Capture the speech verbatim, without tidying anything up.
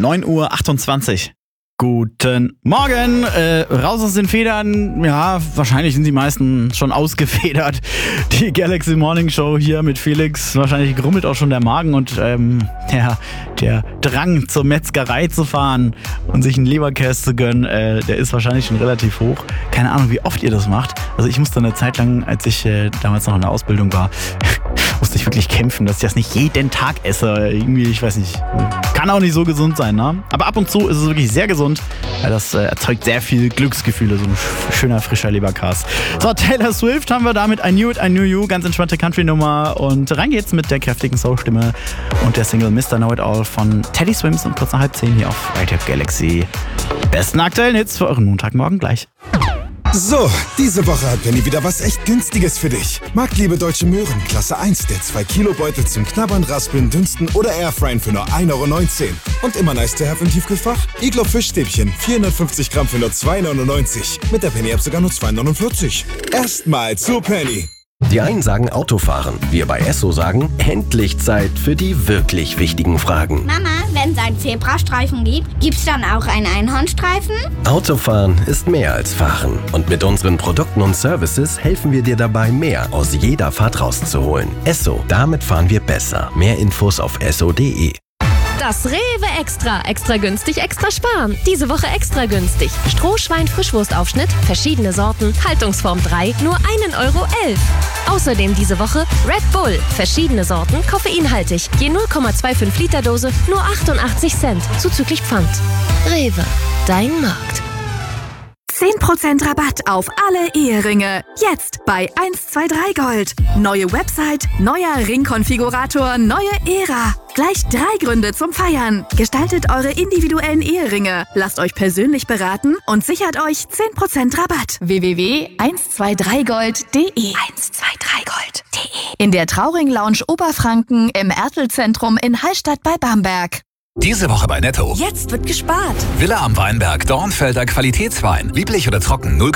neun Uhr achtundzwanzig. Guten Morgen, äh, raus aus den Federn, ja, wahrscheinlich sind die meisten schon ausgefedert. Die Galaxy Morning Show hier mit Felix, wahrscheinlich grummelt auch schon der Magen und ähm, der, der Drang zur Metzgerei zu fahren und sich einen Leberkäse zu gönnen, äh, der ist wahrscheinlich schon relativ hoch. Keine Ahnung, wie oft ihr das macht. Also ich musste eine Zeit lang, als ich äh, damals noch in der Ausbildung war, musste ich wirklich kämpfen, dass ich das nicht jeden Tag esse. Irgendwie, ich weiß nicht, kann auch nicht so gesund sein, ne? Aber ab und zu ist es wirklich sehr gesund, weil das äh, erzeugt sehr viel Glücksgefühle, so ein schöner, frischer Leberkas. So, Taylor Swift haben wir damit, I Knew It, I Knew You, ganz entspannte Country-Nummer und rein geht's mit der kräftigen Soul-Stimme und der Single Mister Know It All von Teddy Swims und kurz nach halb zehn hier auf Radio Galaxy. Besten aktuellen Hits für euren Montagmorgen gleich. So, diese Woche hat Penny wieder was echt Günstiges für dich. Marktliebe Deutsche Möhren, Klasse eins, der zwei Kilo Beutel zum Knabbern, Raspeln, Dünsten oder Airfryen für nur ein Euro neunzehn. Und immer nice to have im Tiefkühlfach? Iglo Fischstäbchen, vierhundertfünfzig Gramm für nur zwei neunundneunzig. Mit der Penny-App sogar nur zwei neunundvierzig. Erstmal zu Penny. Die einen sagen Autofahren, wir bei Esso sagen, endlich Zeit für die wirklich wichtigen Fragen. Mama, wenn es einen Zebrastreifen gibt, gibt's dann auch einen Einhornstreifen? Autofahren ist mehr als Fahren. Und mit unseren Produkten und Services helfen wir dir dabei, mehr aus jeder Fahrt rauszuholen. Esso, damit fahren wir besser. Mehr Infos auf esso punkt de. Das Rewe Extra. Extra günstig, extra sparen. Diese Woche extra günstig. Strohschwein-Frischwurstaufschnitt, verschiedene Sorten, Haltungsform drei, nur ein Euro elf. Außerdem diese Woche Red Bull, verschiedene Sorten, koffeinhaltig. Je null Komma fünfundzwanzig Liter Dose, nur achtundachtzig Cent, zuzüglich Pfand. Rewe, dein Markt. zehn Prozent Rabatt auf alle Eheringe. Jetzt bei eins zwei drei Gold. Neue Website, neuer Ringkonfigurator, neue Ära. Gleich drei Gründe zum Feiern. Gestaltet eure individuellen Eheringe. Lasst euch persönlich beraten und sichert euch zehn Prozent Rabatt. w w w punkt eins zwei drei gold punkt de eins zwei drei gold punkt de In der Trauring Lounge Oberfranken im Ertelzentrum in Hallstatt bei Bamberg. Diese Woche bei Netto. Jetzt wird gespart. Villa am Weinberg, Dornfelder Qualitätswein. Lieblich oder trocken, null